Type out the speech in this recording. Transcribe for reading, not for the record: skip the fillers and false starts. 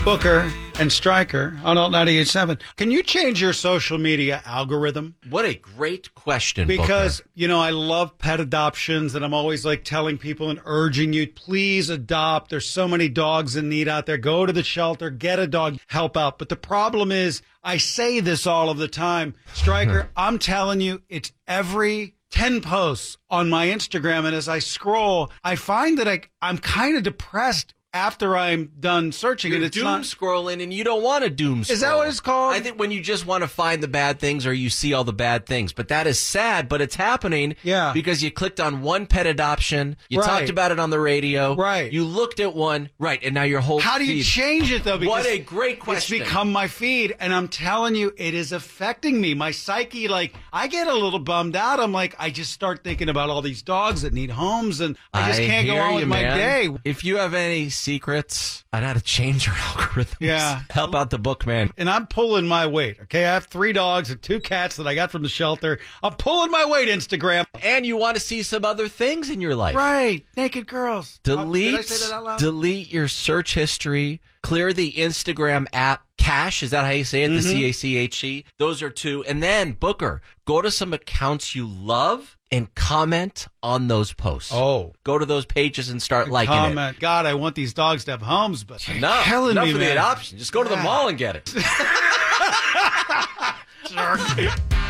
Booker and Stryker on Alt 98.7. Can you change your social media algorithm? What a great question, Because, Booker. you know, I love pet adoptions, and I'm always like telling people and urging you, please adopt. There's so many dogs in need out there. Go to the shelter, get a dog, help out. But the problem is, I say this all of the time. Stryker, I'm telling you, it's every 10 posts on my Instagram. And as I scroll, I find that I'm kind of depressed after I'm done searching. You're and it's doom not scrolling, and you don't want to doom scroll. Is that what it's called? I think when you just want to find the bad things or you see all the bad things. But that is sad, but it's happening because you clicked on one pet adoption, you talked about it on the radio, you looked at one, and now your whole How do you change it, though? Because what a great question. It's become my feed, and I'm telling you, it is affecting me. My psyche, I get a little bummed out. I'm like, I just start thinking about all these dogs that need homes, and I just can't go on with my day. If you have any secrets on how to change your algorithms, help out the Bookman. And I'm pulling my weight, okay? I have 3 dogs and 2 cats that I got from the shelter. I'm pulling my weight, Instagram. And you want to see some other things in your life. Right. Naked girls. Did I say that out loud? Delete your search history. Clear the Instagram app cache. Is that how you say it? Mm-hmm. The CACHE. Those are 2. And then, Booker, go to some accounts you love and comment on those posts. Oh. Go to those pages and start liking it. God, I want these dogs to have homes, but no, killing enough me, for man. the adoption. Just go to the mall and get it. Sure.